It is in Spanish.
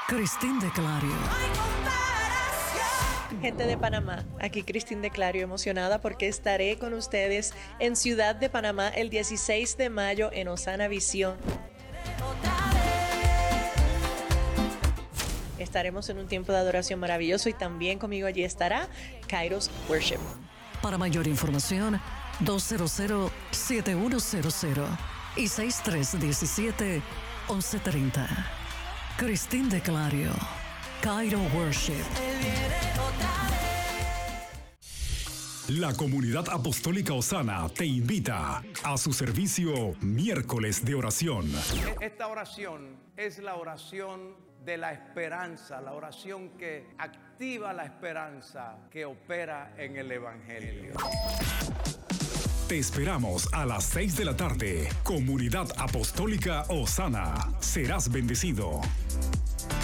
Cristín de Clario. Gente de Panamá, aquí Cristín de Clario, emocionada porque estaré con ustedes en Ciudad de Panamá el 16 de mayo en Osana Visión. Estaremos en un tiempo de adoración maravilloso y también conmigo allí estará Kairos Worship. Para mayor información, 200-7100 y 6317-1130. Cristín de Clario, Kairos Worship. La Comunidad Apostólica Osana te invita a su servicio Miércoles de Oración. Esta oración es la oración de la esperanza, la oración que activa la esperanza que opera en el Evangelio. Te esperamos a las 6 de la tarde. Comunidad Apostólica Osana. Serás bendecido.